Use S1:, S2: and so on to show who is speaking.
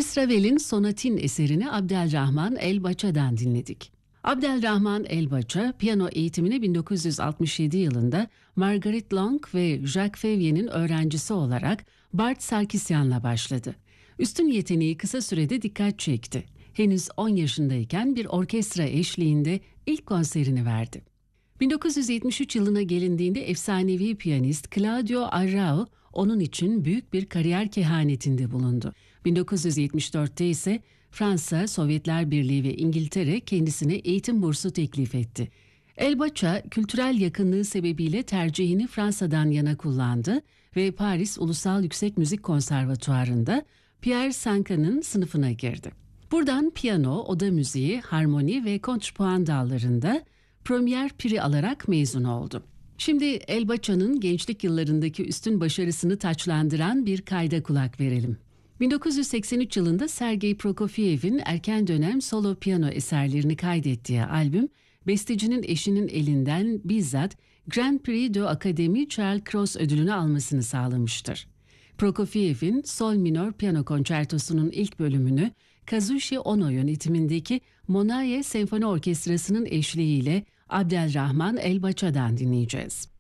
S1: Maurice Ravel'in Sonatin eserini Abdelrahman Elbaça'dan dinledik. Abdelrahman Elbaça, piyano eğitimine 1967 yılında Marguerite Long ve Jacques Favier'in öğrencisi olarak Bart Sarkisyan'la başladı. Üstün yeteneği kısa sürede dikkat çekti. Henüz 10 yaşındayken bir orkestra eşliğinde ilk konserini verdi. 1973 yılına gelindiğinde efsanevi piyanist Claudio Arrau onun için büyük bir kariyer kehanetinde bulundu. 1974'te ise Fransa, Sovyetler Birliği ve İngiltere kendisine eğitim bursu teklif etti. Elbaça, kültürel yakınlığı sebebiyle tercihini Fransa'dan yana kullandı ve Paris Ulusal Yüksek Müzik Konservatuarı'nda Pierre Sanka'nın sınıfına girdi. Buradan piyano, oda müziği, harmoni ve kontrpuan dallarında Premier Prix alarak mezun oldu. Şimdi Elbaça'nın gençlik yıllarındaki üstün başarısını taçlandıran bir kayda kulak verelim. 1983 yılında Sergei Prokofiev'in erken dönem solo piyano eserlerini kaydettiği albüm, bestecinin eşinin elinden bizzat Grand Prix de Académie Charles Cros ödülünü almasını sağlamıştır. Prokofiev'in Sol minör piyano konçertosunun ilk bölümünü Kazushi Ono yönetimindeki Monaye Senfoni Orkestrası'nın eşliğiyle Abdelrahman Elbaça'dan dinleyeceğiz.